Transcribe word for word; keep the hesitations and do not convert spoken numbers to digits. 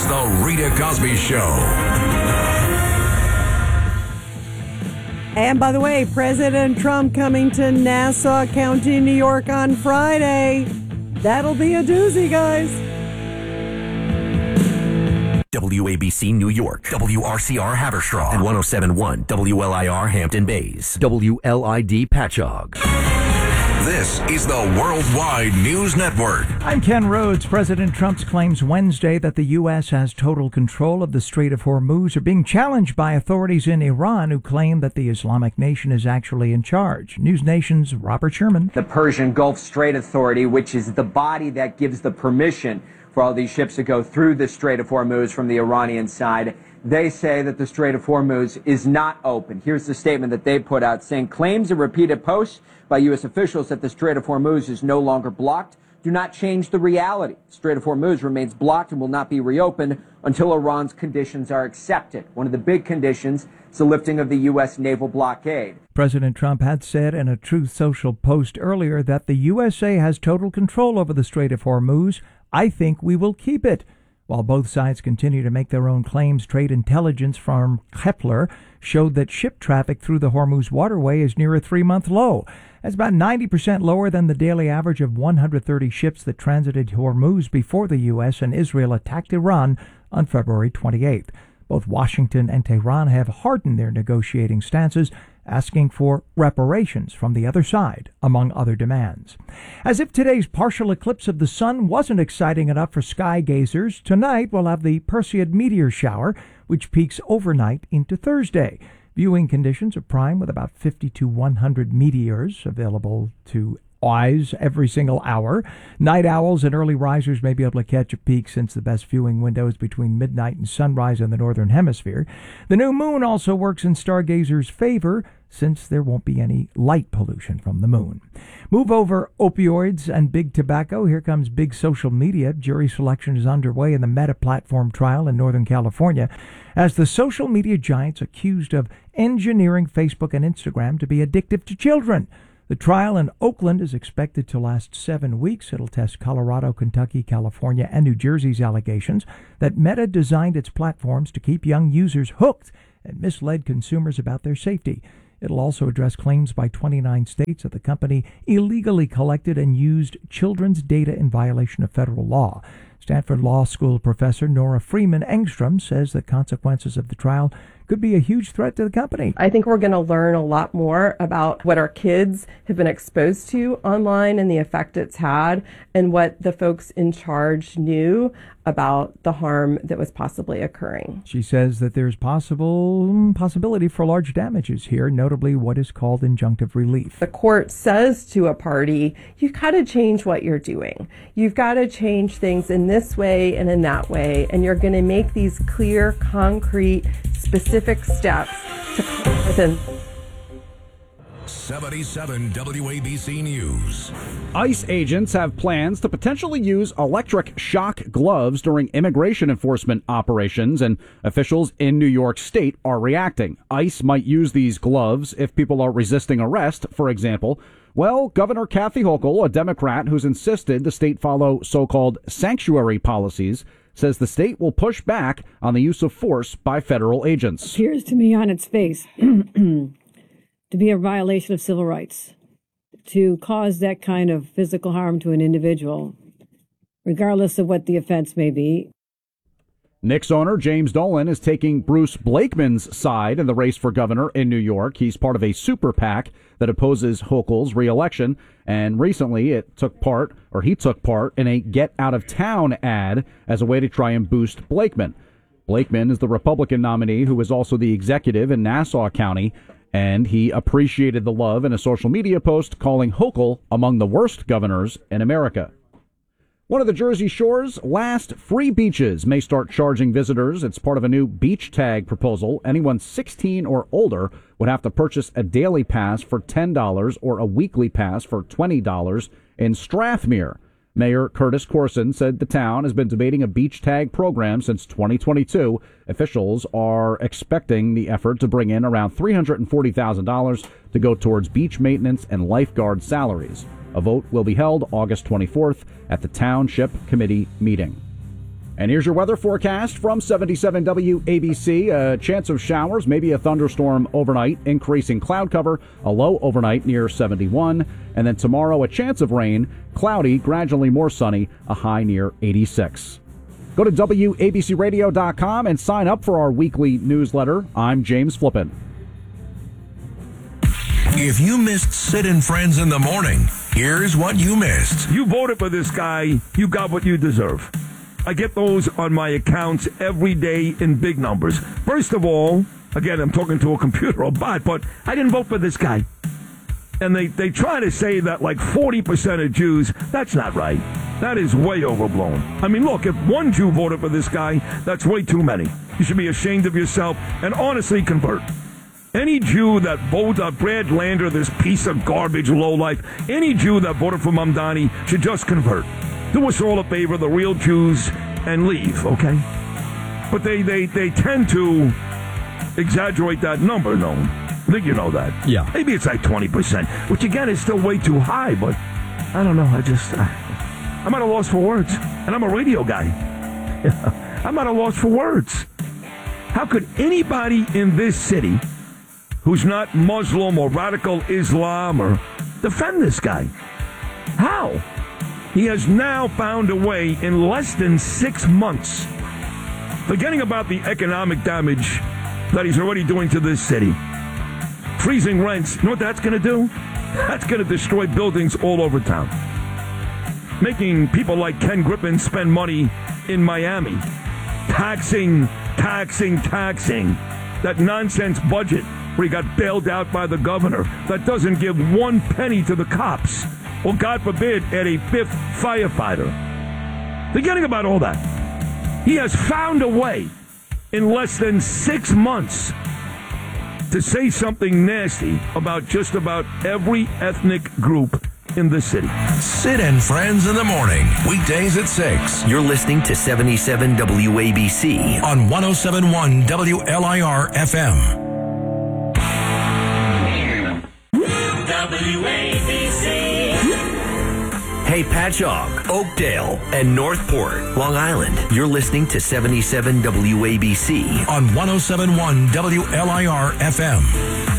It's the Rita Cosby Show. And by the way, President Trump coming to Nassau County, New York on Friday. That'll be a doozy, guys. W A B C New York, W R C R Haverstraw, and one oh seven point one W L I R Hampton Bays, W L I D Patchogue. This is the Worldwide News Network. I'm Ken Rhodes. President Trump's claims Wednesday that the U S has total control of the Strait of Hormuz are being challenged by authorities in Iran who claim that the Islamic Nation is actually in charge. News Nation's Robert Sherman. The Persian Gulf Strait Authority, which is the body that gives the permission for all these ships to go through the Strait of Hormuz from the Iranian side, they say that the Strait of Hormuz is not open. Here's the statement that they put out saying claims and repeated posts by U S officials that the Strait of Hormuz is no longer blocked do not change the reality. The Strait of Hormuz remains blocked and will not be reopened until Iran's conditions are accepted. One of the big conditions is the lifting of the U S naval blockade. President Trump had said in a Truth Social post earlier that the U S A has total control over the Strait of Hormuz. I think we will keep it. While both sides continue to make their own claims, trade intelligence firm Kepler showed that ship traffic through the Hormuz waterway is near a three-month low. That's about ninety percent lower than the daily average of one hundred thirty ships that transited Hormuz before the U S and Israel attacked Iran on February twenty-eighth. Both Washington and Tehran have hardened their negotiating stances, asking for reparations from the other side, among other demands. As if today's partial eclipse of the sun wasn't exciting enough for sky gazers, tonight we'll have the Perseid meteor shower, which peaks overnight into Thursday. Viewing conditions are prime with about fifty to one hundred meteors available to eyes every single hour. Night owls and early risers may be able to catch a peak since the best viewing window is between midnight and sunrise in the northern hemisphere. The new moon also works in stargazers' favor since there won't be any light pollution from the moon. Move over opioids and big tobacco. Here comes big social media. Jury selection is underway in the Meta platform trial in Northern California as the social media giants accused of engineering Facebook and Instagram to be addictive to children. The trial in Oakland is expected to last seven weeks. It'll test Colorado, Kentucky, California, and New Jersey's allegations that Meta designed its platforms to keep young users hooked and misled consumers about their safety. It'll also address claims by twenty-nine states that the company illegally collected and used children's data in violation of federal law. Stanford Law School professor Nora Freeman Engstrom says the consequences of the trial could be a huge threat to the company. I think we're going to learn a lot more about what our kids have been exposed to online and the effect it's had, and what the folks in charge knew about the harm that was possibly occurring. She says that there's possible possibility for large damages here, notably what is called injunctive relief. The court says to a party, you've got to change what you're doing. You've got to change things in this way and in that way, and you're going to make these clear, concrete, specific steps to come within. seventy-seven W A B C News. ICE agents have plans to potentially use electric shock gloves during immigration enforcement operations, and officials in New York State are reacting. ICE might use these gloves if people are resisting arrest, for example. Well, Governor Kathy Hochul, a Democrat who's insisted the state follow so-called sanctuary policies, says the state will push back on the use of force by federal agents. Appears to me on its face to be a violation of civil rights, to cause that kind of physical harm to an individual, regardless of what the offense may be. Knicks owner James Dolan is taking Bruce Blakeman's side in the race for governor in New York. He's part of a super PAC that opposes Hochul's reelection, and recently it took part, or he took part, in a Get Out of Town ad as a way to try and boost Blakeman. Blakeman is the Republican nominee who is also the executive in Nassau County, and he appreciated the love in a social media post calling Hochul among the worst governors in America. One of the Jersey Shore's last free beaches may start charging visitors. It's part of a new beach tag proposal. Anyone sixteen or older would have to purchase a daily pass for ten dollars or a weekly pass for twenty dollars in Strathmere. Mayor Curtis Corson said the town has been debating a beach tag program since twenty twenty-two. Officials are expecting the effort to bring in around three hundred forty thousand dollars to go towards beach maintenance and lifeguard salaries. A vote will be held August twenty-fourth at the Township Committee meeting. And here's your weather forecast from seventy-seven W A B C. A chance of showers, maybe a thunderstorm overnight, increasing cloud cover, a low overnight near seventy-one. And then tomorrow, a chance of rain, cloudy, gradually more sunny, a high near eighty-six. Go to W A B C radio dot com and sign up for our weekly newsletter. I'm James Flippin. If you missed Sid and Friends in the morning, here's what you missed. You voted for this guy, you got what you deserve. I get those on my accounts every day in big numbers. First of all, again, I'm talking to a computer or bot, but I didn't vote for this guy. And they, they try to say that like forty percent of Jews, that's not right. That is way overblown. I mean, look, if one Jew voted for this guy, that's way too many. You should be ashamed of yourself and honestly convert. Any Jew that voted for Brad Lander, this piece of garbage lowlife, any Jew that voted for Mamdani should just convert. Do us all a favor, the real Jews, and leave, okay? But they, they, they tend to exaggerate that number, no? I think you know that. Yeah. Maybe it's like twenty percent, which again is still way too high, but I don't know. I just, I, I'm at a loss for words. And I'm a radio guy. I'm at a loss for words. How could anybody in this city who's not Muslim or radical Islam or defend this guy? How? He has now found a way in less than six months, forgetting about the economic damage that he's already doing to this city. Freezing rents, you know what that's going to do? That's going to destroy buildings all over town. Making people like Ken Griffin spend money in Miami. Taxing, taxing, taxing. That nonsense budget where he got bailed out by the governor that doesn't give one penny to the cops. Or, God forbid, add a fifth firefighter. Forgetting about all that. He has found a way in less than six months to say something nasty about just about every ethnic group in the city. Sid and Friends in the morning, weekdays at six. You're listening to seventy-seven W A B C on one oh seven point one W L I R F M. W A B C. Hey, Patchogue, Oakdale, and Northport, Long Island. You're listening to seventy-seven W A B C on one oh seven point one W L I R F M.